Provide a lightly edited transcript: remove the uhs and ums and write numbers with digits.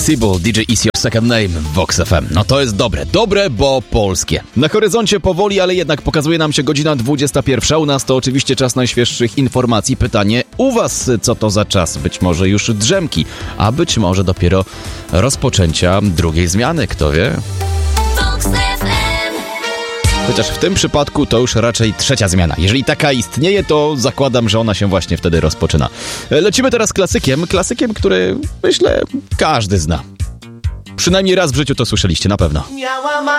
Feeble, DJ Is Your Second Name w Vox FM. No to jest dobre, bo polskie. Na horyzoncie powoli, ale jednak pokazuje nam się godzina 21. U nas to oczywiście czas najświeższych informacji. Pytanie u was, co to za czas? Być może już drzemki, a być może dopiero rozpoczęcia drugiej zmiany, kto wie? Chociaż w tym przypadku to już raczej trzecia zmiana. Jeżeli taka istnieje, to zakładam, że ona się właśnie wtedy rozpoczyna. Lecimy teraz klasykiem, który myślę każdy zna. Przynajmniej raz w życiu to słyszeliście, na pewno.